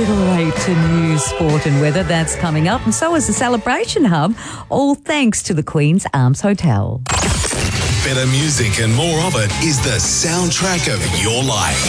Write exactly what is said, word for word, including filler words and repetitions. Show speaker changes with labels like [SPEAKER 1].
[SPEAKER 1] little late to news, sport and weather. That's coming up. And so is the Celebration Hub, all thanks to the Queen's Arms Hotel.
[SPEAKER 2] Better music and more of it is the soundtrack of your life.